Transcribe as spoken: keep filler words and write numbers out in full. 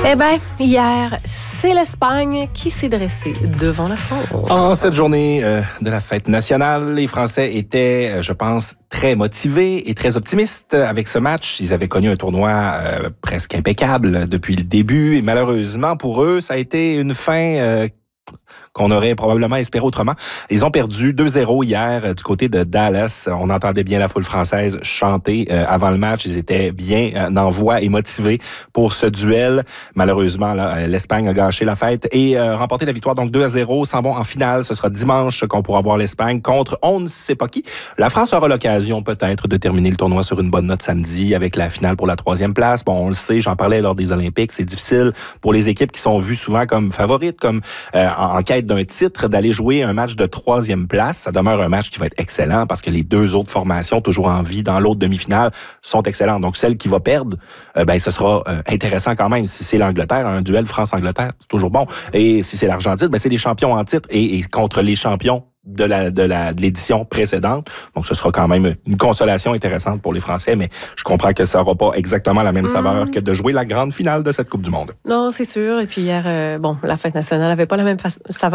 Eh bien, hier, c'est l'Espagne qui s'est dressée devant la France. En cette journée euh, de la fête nationale, les Français étaient, euh, je pense, très motivés et très optimistes avec ce match. Ils avaient connu un tournoi euh, presque impeccable depuis le début et malheureusement pour eux, ça a été une fin euh, qu'on aurait probablement espéré autrement. Ils ont perdu deux zéro hier euh, du côté de Dallas. On entendait bien la foule française chanter euh, avant le match. Ils étaient bien euh, en voix et motivés pour ce duel. Malheureusement, là, l'Espagne a gâché la fête et euh, remporté la victoire. Donc deux à zéro, s'en vont en finale. Ce sera dimanche qu'on pourra voir l'Espagne contre on ne sait pas qui. La France aura l'occasion peut-être de terminer le tournoi sur une bonne note samedi avec la finale pour la troisième place. Bon, on le sait, j'en parlais lors des Olympiques. C'est difficile pour les équipes qui sont vues souvent comme favorites, comme euh, en, en quête d'un titre, d'aller jouer un match de troisième place. Ça demeure un match qui va être excellent parce que les deux autres formations, toujours en vie dans l'autre demi-finale, sont excellentes. Donc, celle qui va perdre, euh, ben, ce sera euh, intéressant quand même. Si c'est l'Angleterre, un duel France-Angleterre, c'est toujours bon. Et si c'est l'Argentine, ben, c'est les champions en titre et, et contre les champions de la de la de l'édition précédente. Donc, ce sera quand même une consolation intéressante pour les Français, mais je comprends que ça n'aura pas exactement la même saveur mmh. que de jouer la grande finale de cette Coupe du Monde. Non, c'est sûr. Et puis hier, euh, bon, la fête nationale n'avait pas la même fa- saveur